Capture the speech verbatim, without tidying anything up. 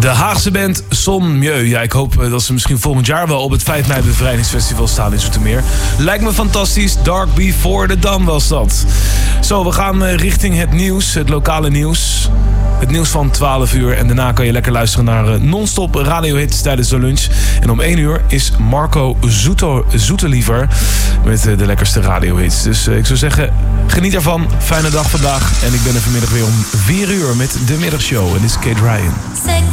De Haagse band Son Mieux. Ja, ik hoop dat ze misschien volgend jaar wel op het vijf mei bevrijdingsfestival staan in Zoetermeer. Lijkt me fantastisch. Dark Before the Dawn was dat. Zo, we gaan richting het nieuws, het lokale nieuws. Het nieuws van twaalf uur. En daarna kan je lekker luisteren naar non-stop radiohits tijdens de lunch. En om één uur is Marco Zoeto, Zoeteliever met de lekkerste radiohits. Dus ik zou zeggen, geniet ervan. Fijne dag vandaag. En ik ben er vanmiddag weer om vier uur met de middagshow. En dit is Kate Ryan.